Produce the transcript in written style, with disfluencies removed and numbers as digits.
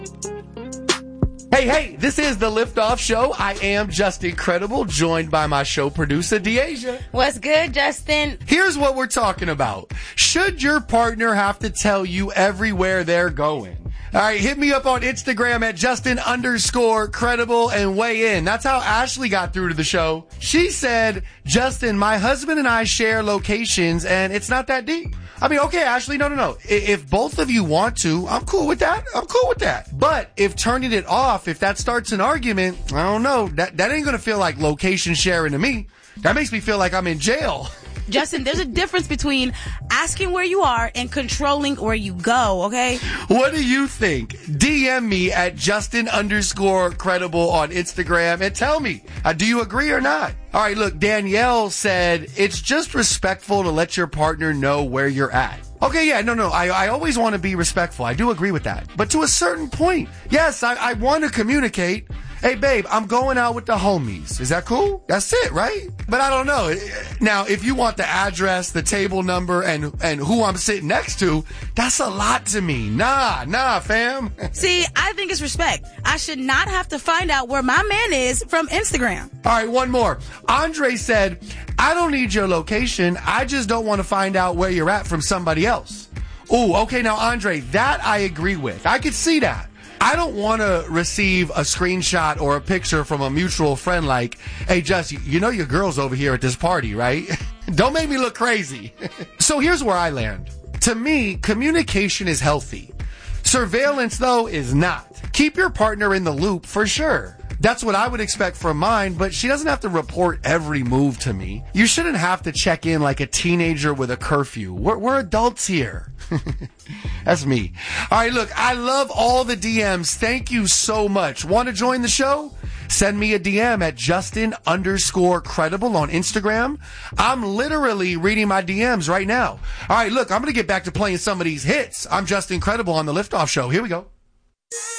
Hey, this is the Liftoff Show. I am Justin Credible, joined by my show producer, Deasia. What's good, Justin? Here's what we're talking about. Should your partner have to tell you everywhere they're going? All right, hit me up on Instagram at Justin_Credible and weigh in. That's how Ashley got through to the show. She said, Justin, my husband and I share locations and it's not that deep. I mean, okay, Ashley, no. If both of you want to, I'm cool with that. But if turning it off, if that starts an argument, I don't know. That ain't gonna feel like location sharing to me. That makes me feel like I'm in jail. Justin, there's a difference between asking where you are and controlling where you go, okay? What do you think? DM me at Justin_Credible on Instagram and tell me, do you agree or not? All right, look, Danielle said, it's just respectful to let your partner know where you're at. Okay, yeah, no, I always want to be respectful. I do agree with that. But to a certain point, yes, I want to communicate. Hey, babe, I'm going out with the homies. Is that cool? That's it, right? But I don't know. Now, if you want the address, the table number, and who I'm sitting next to, that's a lot to me. Nah, fam. See, I think it's respect. I should not have to find out where my man is from Instagram. All right, one more. Andre said, I don't need your location. I just don't want to find out where you're at from somebody else. Ooh, okay, now, Andre, that I agree with. I could see that. I don't want to receive a screenshot or a picture from a mutual friend like, hey, Just, you know your girl's over here at this party, right? Don't make me look crazy. So here's where I land. To me, communication is healthy. Surveillance, though, is not. Keep your partner in the loop for sure. That's what I would expect from mine, but she doesn't have to report every move to me. You shouldn't have to check in like a teenager with a curfew. We're adults here. That's me. All right, look, I love all the DMs. Thank you so much. Want to join the show? Send me a DM at Justin_Credible on Instagram. I'm literally reading my DMs right now. All right, look, I'm going to get back to playing some of these hits. I'm Justin Credible on the Liftoff Show. Here we go.